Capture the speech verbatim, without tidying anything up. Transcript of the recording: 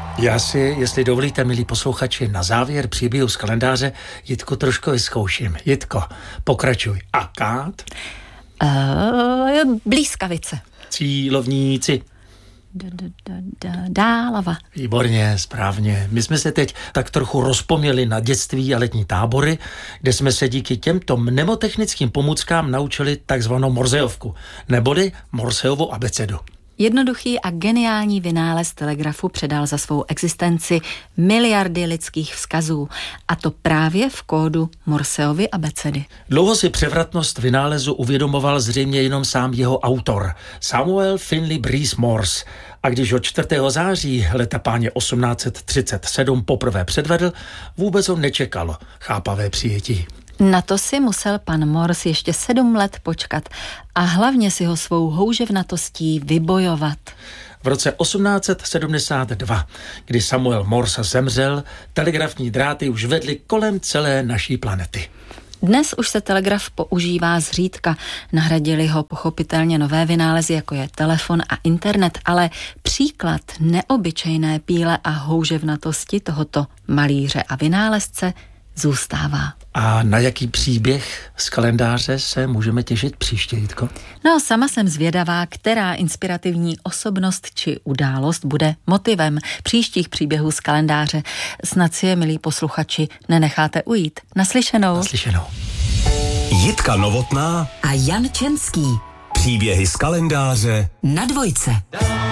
Já si, jestli dovolíte, milí posluchači, na závěr příběhu z kalendáře Jitku trošku vyzkouším. Jitko, pokračuj. Akát? Uh, blízkavice. Cílovníci. Dálava. Výborně, správně. My jsme se teď tak trochu rozpomněli na dětství a letní tábory, kde jsme se díky těmto mnemotechnickým pomůckám naučili takzvanou Morseovku, neboli Morseovu abecedu. Jednoduchý a geniální vynález telegrafu předal za svou existenci miliardy lidských vzkazů, a to právě v kódu Morseovy abecedy. Dlouho si převratnost vynálezu uvědomoval zřejmě jenom sám jeho autor, Samuel Finley Breese Morse, a když ho čtvrtého září leta páně osmnáct set třicet sedm poprvé předvedl, vůbec ho nečekalo chápavé přijetí. Na to si musel pan Morse ještě sedm let počkat a hlavně si ho svou houževnatostí vybojovat. V roce osmnáct set sedmdesát dva, kdy Samuel Morse zemřel, telegrafní dráty už vedly kolem celé naší planety. Dnes už se telegraf používá zřídka, nahradili ho pochopitelně nové vynálezy, jako je telefon a internet, ale příklad neobyčejné píle a houževnatosti tohoto malíře a vynálezce zůstává. A na jaký příběh z kalendáře se můžeme těšit příště, Jitko? No, sama jsem zvědavá, která inspirativní osobnost či událost bude motivem příštích příběhů z kalendáře. Snad si je, milí posluchači, nenecháte ujít. Naslyšenou. Naslyšenou. Jitka Novotná a Jan Čenský. Příběhy z kalendáře na Dvojce.